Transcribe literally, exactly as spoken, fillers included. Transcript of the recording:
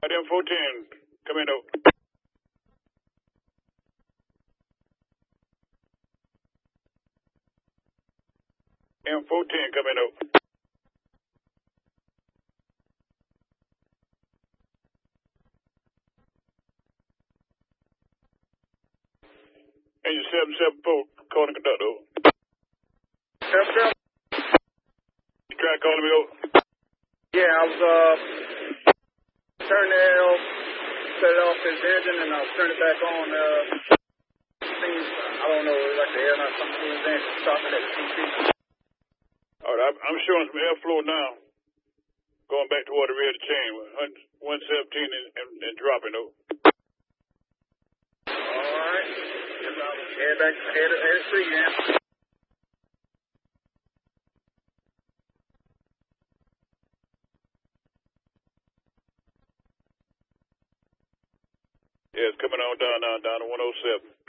M fourteen, come in, over. M fourteen, come in, over. Engine seven seven four, calling conductor, over. seven seven. You tried calling me, over? Yeah, I was, uh, turning the L, set it off his engine, and I was turning it back on, uh, things, I don't know, like the air, not something to his engine, stopping at the C C. All right, I'm showing some airflow now. Going back toward the rear of the chain, one seventeen and, and, and dropping, over. All right. Head back, head, head street again. Yeah, it's coming on down now, down to one oh seven.